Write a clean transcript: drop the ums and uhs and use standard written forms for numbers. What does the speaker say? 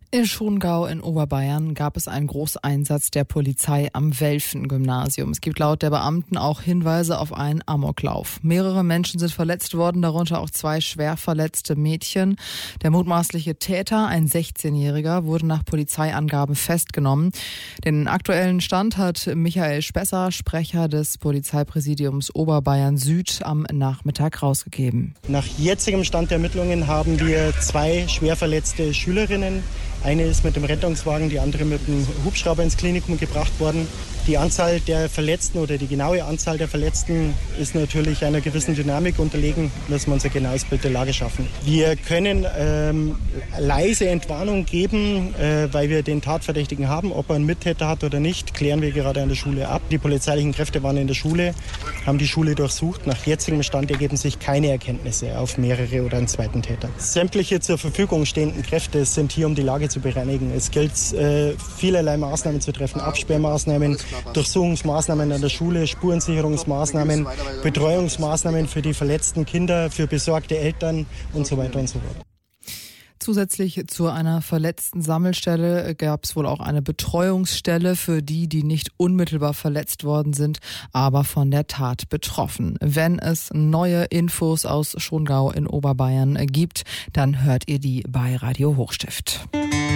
In Schongau in Oberbayern gab es einen Großeinsatz der Polizei am Welfen-Gymnasium. Es gibt laut der Beamten auch Hinweise auf einen Amoklauf. Mehrere Menschen sind verletzt worden, darunter auch 2 schwer verletzte Mädchen. Der mutmaßliche Täter, ein 16-Jähriger, wurde nach Polizeiangaben festgenommen. Den aktuellen Stand hat Michael Spesser, Sprecher des Polizeipräsidiums Oberbayern Süd, am Nachmittag rausgegeben. Nach jetzigem Stand der Ermittlungen haben wir 2 schwer verletzte Schülerinnen. Eine ist mit dem Rettungswagen, die andere mit dem Hubschrauber ins Klinikum gebracht worden. Die Anzahl der Verletzten oder die genaue Anzahl der Verletzten ist natürlich einer gewissen Dynamik unterlegen. Müssen wir uns ein genaues Bild der Lage schaffen. Wir können leise Entwarnung geben, weil wir den Tatverdächtigen haben. Ob er einen Mittäter hat oder nicht, klären wir gerade an der Schule ab. Die polizeilichen Kräfte waren in der Schule, haben die Schule durchsucht. Nach jetzigem Stand ergeben sich keine Erkenntnisse auf mehrere oder einen zweiten Täter. Sämtliche zur Verfügung stehenden Kräfte sind hier, um die Lage zu bereinigen. Es gilt, vielerlei Maßnahmen zu treffen, Absperrmaßnahmen, Durchsuchungsmaßnahmen an der Schule, Spurensicherungsmaßnahmen, Betreuungsmaßnahmen für die verletzten Kinder, für besorgte Eltern und so weiter und so fort. Zusätzlich zu einer verletzten Sammelstelle gab es wohl auch eine Betreuungsstelle für die nicht unmittelbar verletzt worden sind, aber von der Tat betroffen. Wenn es neue Infos aus Schongau in Oberbayern gibt, dann hört ihr die bei Radio Hochstift.